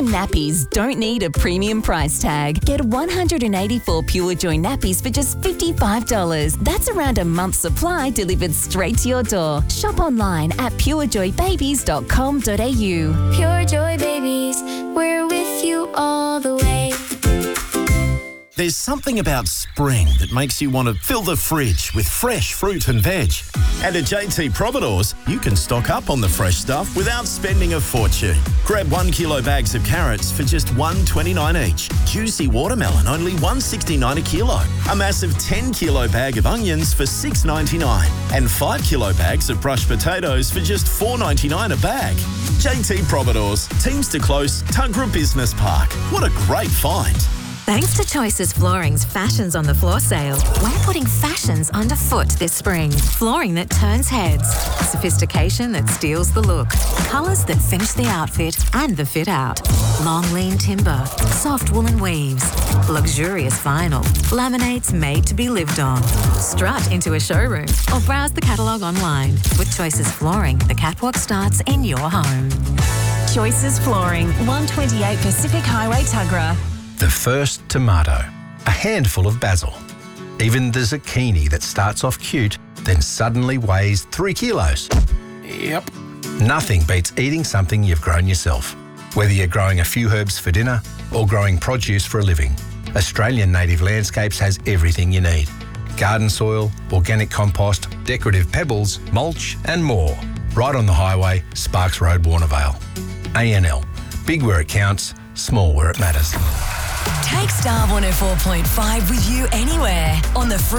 Australian nappies don't need a premium price tag. Get 184 Pure Joy nappies for just $55. That's around a month's supply delivered straight to your door. Shop online at purejoybabies.com.au. Pure Joy Babies, we're with you all the way. There's something about spring that makes you want to fill the fridge with fresh fruit and veg. And at JT Providores, you can stock up on the fresh stuff without spending a fortune. Grab 1 kilo bags of carrots for just $1.29 each. Juicy watermelon, only $1.69 a kilo. A massive 10 kilo bag of onions for $6.99. And 5 kilo bags of brushed potatoes for just $4.99 a bag. JT Providores, Teamster Close, Tuggerah Business Park. What a great find. Thanks to Choices Flooring's Fashions on the Floor sale, we're putting fashions underfoot this spring. Flooring that turns heads, sophistication that steals the look, colours that finish the outfit and the fit out. Long lean timber, soft woolen weaves, luxurious vinyl, laminates made to be lived on. Strut into a showroom or browse the catalogue online. With Choices Flooring, the catwalk starts in your home. Choices Flooring, 128 Pacific Highway, Tuggerah. The first tomato, a handful of basil. Even the zucchini that starts off cute, then suddenly weighs 3 kilos. Yep. Nothing beats eating something you've grown yourself. Whether you're growing a few herbs for dinner or growing produce for a living, Australian Native Landscapes has everything you need. Garden soil, organic compost, decorative pebbles, mulch and more. Right on the highway, Sparks Road, Warnervale. ANL, big where it counts, small where it matters. Take Star 104.5 with you anywhere on the free